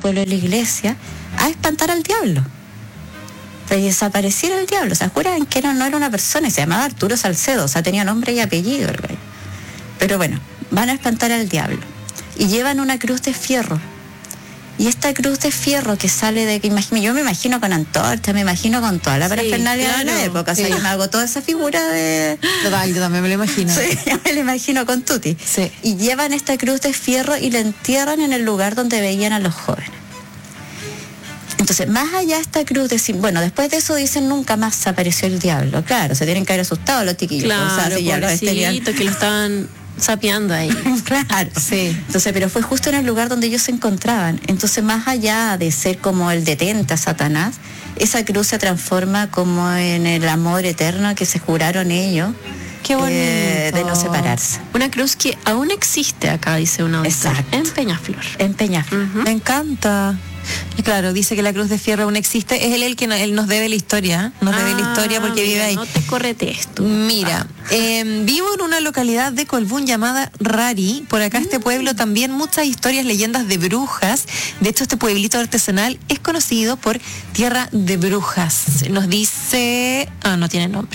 pueblo de la iglesia a espantar al diablo. De desapareciera el diablo. O sea, juraban que no era una persona, se llamaba Arturo Salcedo, o sea, tenía nombre y apellido el güey. Pero bueno, van a espantar al diablo. Y llevan una cruz de fierro. Y esta cruz de fierro que sale de... yo me imagino con antorcha, me imagino con toda la parafernalia de la época. O sea, yo me hago toda esa figura de... Total, yo también me lo imagino. Sí, yo me lo imagino con Tuti. Sí. Y llevan esta cruz de fierro y la entierran en el lugar donde veían a los jóvenes. Entonces, más allá de esta cruz, bueno, después de eso dicen nunca más apareció el diablo. Claro, se tienen que haber asustado los chiquillos. Claro, o sea, si ya que lo estaban sapeando ahí. Claro, sí. Entonces, pero fue justo en el lugar donde ellos se encontraban. Entonces, más allá de ser como el detente a Satanás, esa cruz se transforma como en el amor eterno que se juraron ellos. Qué bonito. De no separarse. Una cruz que aún existe acá, dice una auditor. Exacto. En Peñaflor. En Peñaflor. Me encanta. Y claro, dice que la cruz de fierro aún existe. Es él que él nos debe la historia. Nos debe la historia porque vive ahí. No te corretes tú. Mira, vivo en una localidad de Colbún llamada Rari. Por acá este pueblo también muchas historias, leyendas de brujas. De hecho, este pueblito artesanal es conocido por Tierra de Brujas. Nos dice... no tiene nombre.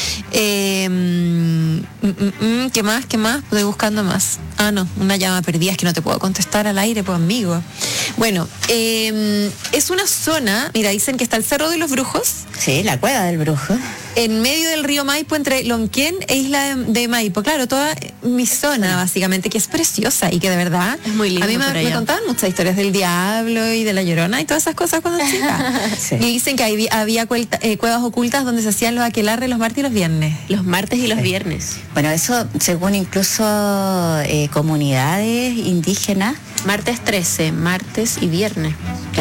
¿Qué más? Estoy buscando más. No, una llama perdida, es que no te puedo contestar al aire, pues amigo. Bueno, es una zona, mira, dicen que está el Cerro de los Brujos. Sí, la cueva del brujo. En medio del río Maipo, entre Lonquén e Isla de Maipo. Claro, toda mi zona, básicamente, que es preciosa y que de verdad... Es muy lindo. A mí me contaban muchas historias del diablo y de la Llorona y todas esas cosas cuando chica. Sí. Y dicen que había cuevas ocultas donde se hacían los aquelarres los martes y los viernes. Los martes y los viernes. Bueno, eso según incluso comunidades indígenas. Martes 13, martes y viernes.